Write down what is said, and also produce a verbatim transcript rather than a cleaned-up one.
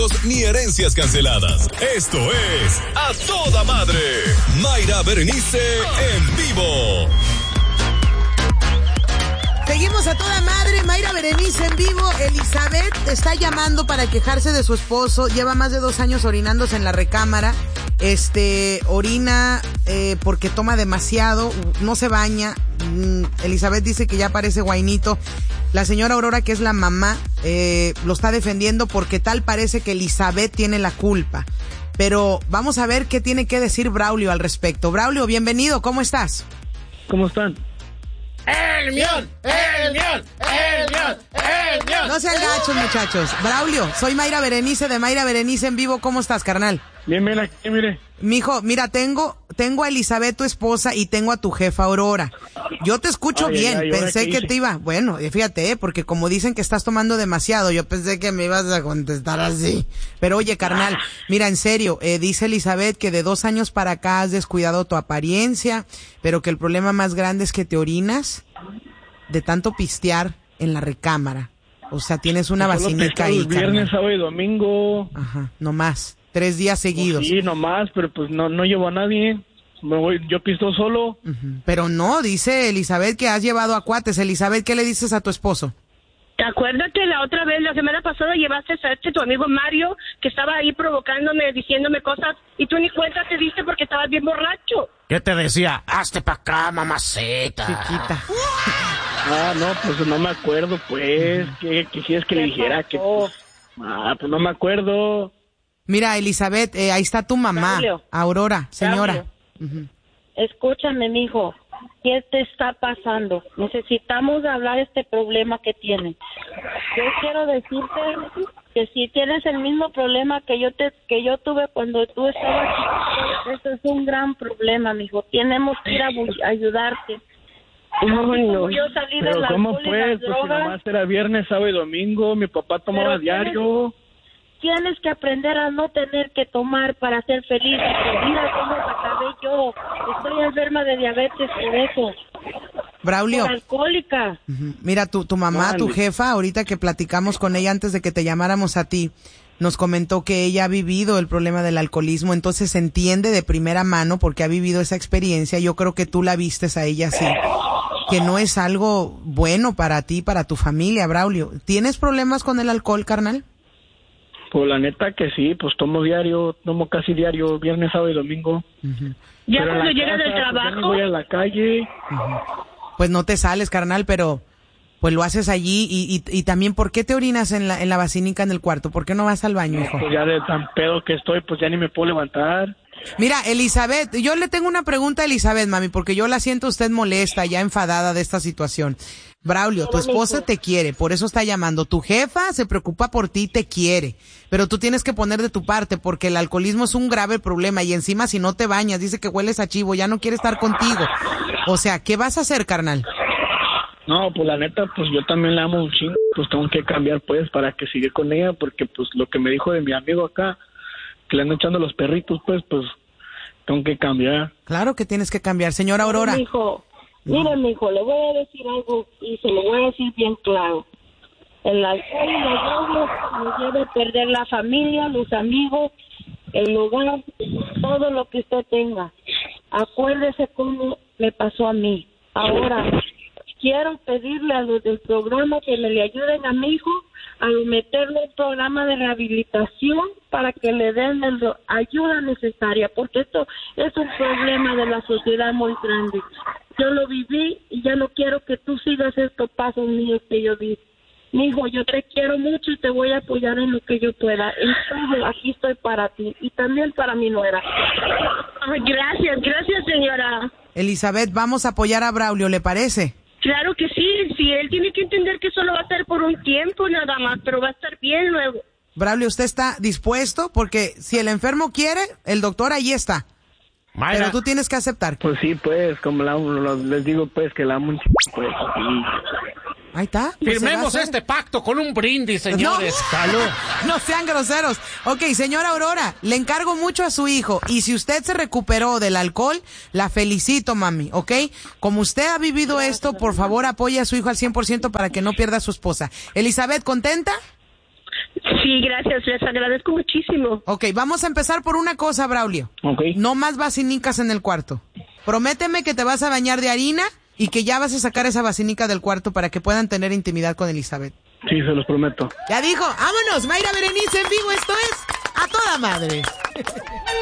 divorcios ni herencias canceladas. Esto es A Toda Madre. Mayra Berenice en vivo. Seguimos a toda madre, Mayra Berenice en vivo. Elizabeth está llamando para quejarse de su esposo. Lleva más de dos años orinándose en la recámara. Este, orina eh, porque toma demasiado, no se baña. Mm, Elizabeth dice que ya parece guainito. La señora Aurora, que es la mamá, eh, lo está defendiendo porque tal parece que Elizabeth tiene la culpa. Pero vamos a ver qué tiene que decir Braulio al respecto. Braulio, bienvenido, ¿cómo estás? ¿Cómo están? ¡El mión! ¡El mión! ¡El mión! ¡El mión! No sean gachos, muchachos. Braulio, soy Mayra Berenice de Mayra Berenice en vivo. ¿Cómo estás, carnal? Bien, bien, aquí, mire. Mijo, mira, tengo, tengo a Elizabeth, tu esposa, y tengo a tu jefa Aurora. Yo te escucho Ay, bien, ay, ay, pensé que hice? te iba, bueno, fíjate, eh, porque como dicen que estás tomando demasiado, yo pensé que me ibas a contestar así. Pero oye, carnal, mira, en serio, eh, dice Elizabeth que de dos años para acá has descuidado tu apariencia, pero que el problema más grande es que te orinas de tanto pistear en la recámara. O sea, tienes una Solo vacinica ahí, pescado viernes, carnal. sábado y domingo. Ajá, no más. Tres días seguidos. Pues sí, nomás, pero pues no, no llevo a nadie. Me voy, yo pisto solo. Uh-huh. Pero no, dice Elizabeth que has llevado a cuates. Elizabeth, ¿qué le dices a tu esposo? ¿Te acuerdas que la otra vez, la semana pasada, llevaste a este tu amigo Mario, que estaba ahí provocándome, diciéndome cosas, y tú ni cuenta te diste porque estabas bien borracho? ¿Qué te decía? Hazte pa' acá, mamacita. Chiquita. Ah, no, pues no me acuerdo, pues. ¿Qué quisieras que le dijera? Que, pues, ah, pues no me acuerdo. Mira, Elizabeth, eh, ahí está tu mamá, Braulio. Aurora, señora. Uh-huh. Escúchame, mijo. ¿Qué te está pasando? Necesitamos hablar de este problema que tienes. Yo quiero decirte que si tienes el mismo problema que yo te que yo tuve cuando tú estabas chiquito, eso es un gran problema, mijo. Tenemos que ir a bu- ayudarte. No, no. Yo salí Pero del ¿cómo alcohol y pues? las Pues si drogas. nomás era viernes, sábado y domingo. Mi papá tomaba Pero tienes- diario. Tienes que aprender a no tener que tomar para ser feliz. Mira cómo acabé yo. Estoy enferma de diabetes por eso. Braulio. Por alcohólica. Uh-huh. Mira, tu, tu mamá, Mande. tu jefa, ahorita que platicamos con ella antes de que te llamáramos a ti, nos comentó que ella ha vivido el problema del alcoholismo, entonces se entiende de primera mano porque ha vivido esa experiencia. Yo creo que tú la vistes a ella así, que no es algo bueno para ti, para tu familia, Braulio. ¿Tienes problemas con el alcohol, carnal? Pues la neta que sí, pues tomo diario, tomo casi diario, viernes, sábado y domingo. Uh-huh. Ya Pero en cuando la llegas del casa, pues, ya trabajo, me voy a la calle. Uh-huh. Pues no te sales, carnal, pero pues lo haces allí y, y, y también, ¿por qué te orinas en la, en la vacinica en el cuarto? ¿Por qué no vas al baño, hijo? Pues ya de tan pedo que estoy, pues ya ni me puedo levantar. Mira, Elizabeth, yo le tengo una pregunta a Elizabeth, mami, porque yo la siento usted molesta, ya enfadada de esta situación. Braulio, tu esposa te quiere, por eso está llamando. Tu jefa se preocupa por ti, te quiere, pero tú tienes que poner de tu parte porque el alcoholismo es un grave problema y encima si no te bañas, dice que hueles a chivo, ya no quiere estar contigo. O sea, ¿qué vas a hacer, carnal? No, pues la neta, pues yo también la amo un chingo, pues tengo que cambiar pues para que siga con ella, porque pues lo que me dijo de mi amigo acá, que le andan echando los perritos, pues, pues tengo que cambiar. Claro que tienes que cambiar, señora Aurora. Mijo, mire, mijo, le voy a decir algo y se lo voy a decir bien claro. El alcohol y las drogas nos lleva a perder la familia, los amigos, el lugar, todo lo que usted tenga. Acuérdese cómo me pasó a mí. Ahora, quiero pedirle a los del programa que me le ayuden a mi hijo a meterle un programa de rehabilitación para que le den la ayuda necesaria, porque esto es un problema de la sociedad muy grande. Yo lo viví y ya no quiero que tú sigas estos pasos míos que yo di. Mijo, yo te quiero mucho y te voy a apoyar en lo que yo pueda. Entonces, aquí estoy para ti y también para mi nuera. Ay, gracias, gracias, señora. Elizabeth, vamos a apoyar a Braulio, ¿le parece? Claro que sí, sí, él tiene que entender que solo va a ser por un tiempo nada más, pero va a estar bien luego. Braulio, ¿usted está dispuesto? Porque si el enfermo quiere, el doctor ahí está. Mayra, Pero tú tienes que aceptar. Pues sí, pues, como la, lo- les digo, pues, que la amo un chingo, pues, sí. Ahí está. pues se va a firmemos hacer. este pacto con un brindis, señores. No. Salud. No sean groseros. Ok, señora Aurora, le encargo mucho a su hijo. Y si usted se recuperó del alcohol, la felicito, mami, ¿ok? Como usted ha vivido esto, por favor, apoye a su hijo al cien por ciento para que no pierda a su esposa. Elizabeth, ¿contenta? Sí, gracias, les agradezco muchísimo. Ok, vamos a empezar por una cosa, Braulio. Ok. No más vacinicas en el cuarto. Prométeme que te vas a bañar de harina y que ya vas a sacar esa vacinica del cuarto para que puedan tener intimidad con Elizabeth. Sí, se los prometo. Ya dijo, vámonos, Mayra Berenice en vivo, esto es A Toda Madre.